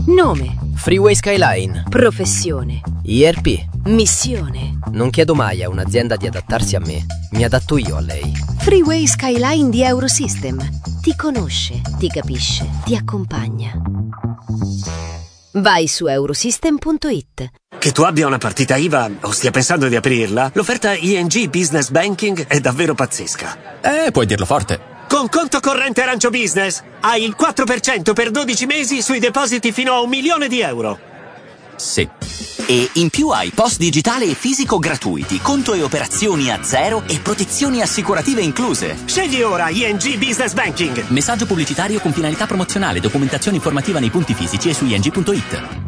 Nome. Freeway Skyline. Professione. IRP. Missione. Non chiedo mai a un'azienda di adattarsi a me, mi adatto io a lei. Freeway Skyline di Eurosystem. Ti conosce, ti capisce, ti accompagna. Vai su eurosystem.it. Che tu abbia una partita IVA o stia pensando di aprirla, l'offerta ING Business Banking è davvero pazzesca. Puoi dirlo forte. Con conto corrente Arancio Business hai il 4% per 12 mesi sui depositi fino a €1.000.000. Sì. E in più hai post digitale e fisico gratuiti, conto e operazioni a zero e protezioni assicurative incluse. Scegli ora ING Business Banking. Messaggio pubblicitario con finalità promozionale, documentazione informativa nei punti fisici e su ing.it.